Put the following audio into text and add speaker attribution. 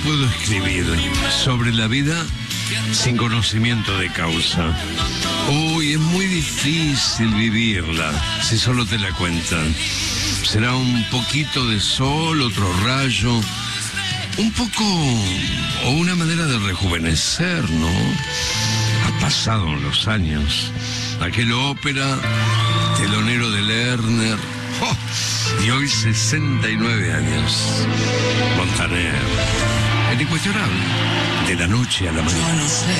Speaker 1: puedo escribir sobre la vida sin conocimiento de causa. Uy, es muy difícil vivirla si solo te la cuentan. Será un poquito de sol, otro rayo, un poco o una manera de rejuvenecer, ¿no? Ha pasado los años. Aquel ópera, telonero de Lerner, y hoy 69 años. Montaner, el incuestionable, de la noche a la mañana.